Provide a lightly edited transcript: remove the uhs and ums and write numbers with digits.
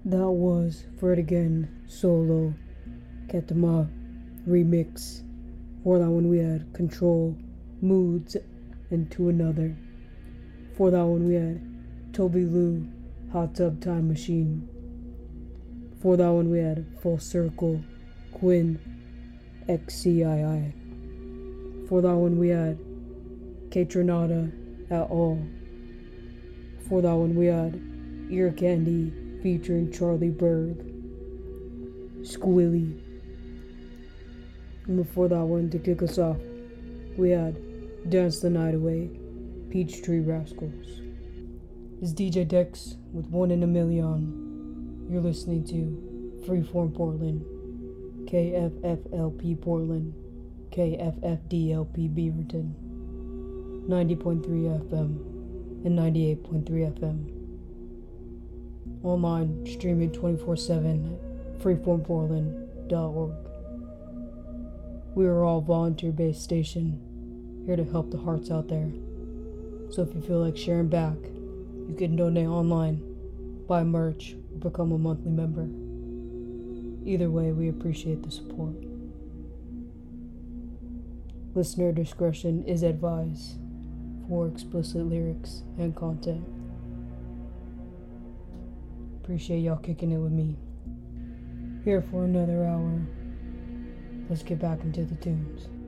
That was Fred Again solo Katama remix. For that one we had Control, Moods, and To Another. For that one we had Toby Lou, Hot Tub Time Machine. For that one we had Full Circle, Quinn, XCII. For that one we had Catronata at All. For that one we had Ear Candy featuring Charlie Berg, Squilly. And before that one, to kick us off, we had Dance the Night Away, Peachtree Rascals. It's DJ Dex with One in a Million. You're listening to Freeform Portland, KFFLP Portland, KFFDLP Beaverton, 90.3 FM and 98.3 FM. Online, streaming 24/7 at freeformportland.org. We are all volunteer-based station, here to help the hearts out there. So if you feel like sharing back, you can donate online, buy merch, or become a monthly member. Either way, we appreciate the support. Listener discretion is advised for explicit lyrics and content. Appreciate y'all kicking it with me. Here for another hour. Let's get back into the tunes.